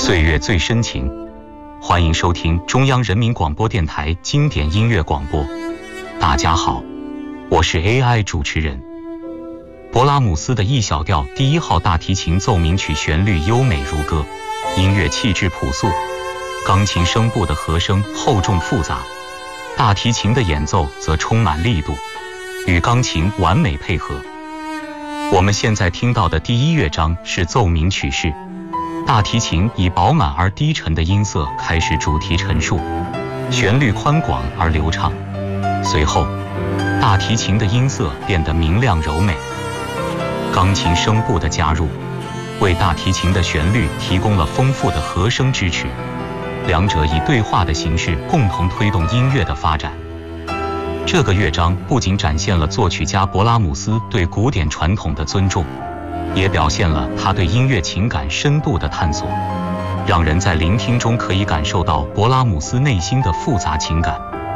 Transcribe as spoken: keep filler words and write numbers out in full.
岁月最深情，欢迎收听中央人民广播电台经典音乐广播。大家好，我是 A I 主持人。勃拉姆斯的 E 小调第一号大提琴奏鸣曲旋律优美如歌，音乐气质朴素，钢琴声部的和声厚重复杂，大提琴的演奏则充满力度，与钢琴完美配合。我们现在听到的第一乐章是奏鸣曲式，大提琴以饱满而低沉的音色开始主题陈述，旋律宽广而流畅。随后，大提琴的音色变得明亮柔美，钢琴声部的加入为大提琴的旋律提供了丰富的和声支持，两者以对话的形式共同推动音乐的发展。这个乐章不仅展现了作曲家勃拉姆斯对古典传统的尊重，也表现了他对音乐情感深度的探索，让人在聆听中可以感受到勃拉姆斯内心的复杂情感。